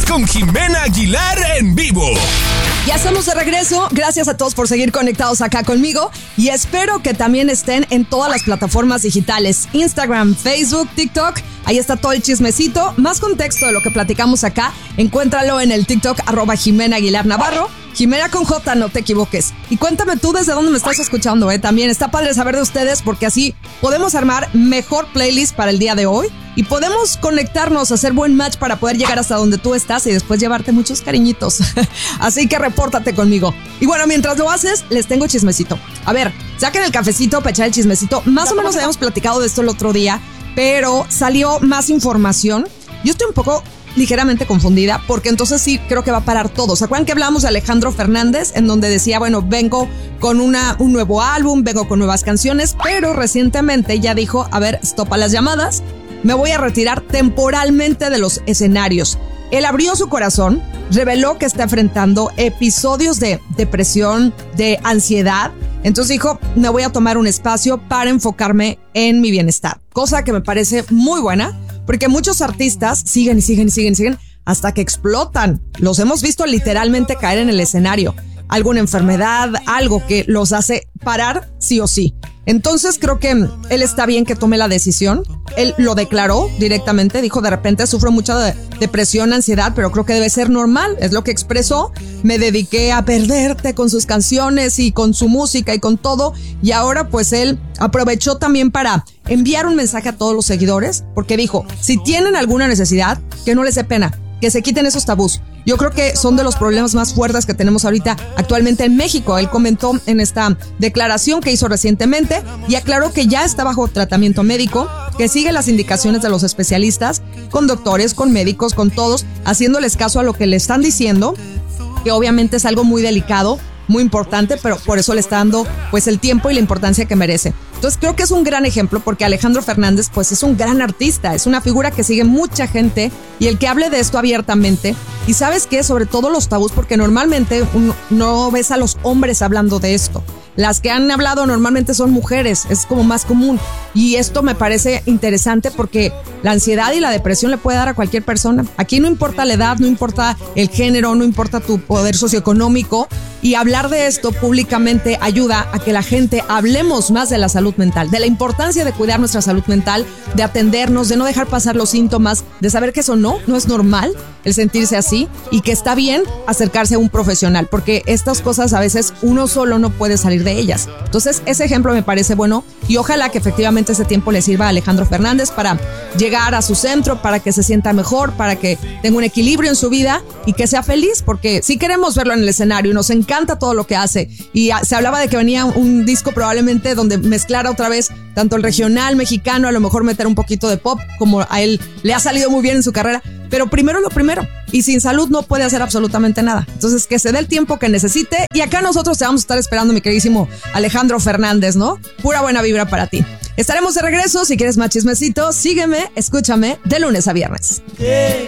con Jimena Aguilar en vivo. Ya estamos de regreso. Gracias a todos por seguir conectados acá conmigo. Y espero que también estén en todas las plataformas digitales. Instagram, Facebook, TikTok. Ahí está todo el chismecito. Más contexto de lo que platicamos acá, encuéntralo en el TikTok @Jimena Aguilar Navarro. Jimena con J, no te equivoques. Y cuéntame tú desde dónde me estás escuchando, También está padre saber de ustedes porque así podemos armar mejor playlist para el día de hoy y podemos conectarnos, hacer buen match para poder llegar hasta donde tú estás y después llevarte muchos cariñitos. Así que repórtate conmigo. Y bueno, mientras lo haces, les tengo chismecito. A ver, saquen el cafecito para echar el chismecito. Más o menos habíamos platicado de esto el otro día, pero salió más información. Yo estoy un poco ligeramente confundida porque entonces sí creo que va a parar todo. ¿Se acuerdan que hablamos de Alejandro Fernández en donde decía, bueno, vengo con un nuevo álbum, vengo con nuevas canciones, pero recientemente ya dijo, a ver, stop a las llamadas, me voy a retirar temporalmente de los escenarios? Él abrió su corazón, reveló que está enfrentando episodios de depresión, de ansiedad. Entonces dijo, me voy a tomar un espacio para enfocarme en mi bienestar. Cosa que me parece muy buena, porque muchos artistas siguen hasta que explotan. Los hemos visto literalmente caer en el escenario. Alguna enfermedad, algo que los hace parar sí o sí. Entonces creo que él está bien que tome la decisión. Él lo declaró directamente, dijo de repente sufro mucha depresión, ansiedad, pero creo que debe ser normal, es lo que expresó. Me dediqué a perderte con sus canciones y con su música y con todo, y ahora pues él aprovechó también para enviar un mensaje a todos los seguidores, porque dijo, si tienen alguna necesidad, que no les dé pena, que se quiten esos tabús. Yo creo que son de los problemas más fuertes que tenemos ahorita actualmente en México. Él comentó en esta declaración que hizo recientemente y aclaró que ya está bajo tratamiento médico, que sigue las indicaciones de los especialistas, con doctores, con médicos, con todos, haciéndoles caso a lo que le están diciendo, que obviamente es algo muy delicado, muy importante, pero por eso le está dando pues el tiempo y la importancia que merece. Entonces creo que es un gran ejemplo porque Alejandro Fernández pues es un gran artista, es una figura que sigue mucha gente y el que hable de esto abiertamente. Y ¿sabes qué? Sobre todo los tabús, porque normalmente no ves a los hombres hablando de esto. Las que han hablado normalmente son mujeres, es como más común. Y esto me parece interesante porque la ansiedad y la depresión le puede dar a cualquier persona. Aquí no importa la edad, no importa el género, no importa tu poder socioeconómico. Y hablar de esto públicamente ayuda a que la gente hablemos más de la salud mental, de la importancia de cuidar nuestra salud mental, de atendernos, de no dejar pasar los síntomas, de saber que eso no es normal el sentirse así y que está bien acercarse a un profesional, porque estas cosas a veces uno solo no puede salir de ellas. Entonces ese ejemplo me parece bueno y ojalá que efectivamente ese tiempo le sirva a Alejandro Fernández para llegar a su centro, para que se sienta mejor, para que tenga un equilibrio en su vida y que sea feliz, porque sí queremos verlo en el escenario y nos encanta todo lo que hace. Y se hablaba de que venía un disco probablemente donde mezclara otra vez tanto el regional mexicano, a lo mejor meter un poquito de pop, como a él le ha salido muy bien en su carrera. Pero primero lo primero, y sin salud no puede hacer absolutamente nada. Entonces que se dé el tiempo que necesite y acá nosotros te vamos a estar esperando, mi queridísimo Alejandro Fernández, ¿no? Pura buena vibra para ti. Estaremos de regreso, si quieres más chismecito, sígueme, escúchame de lunes a viernes. Hey,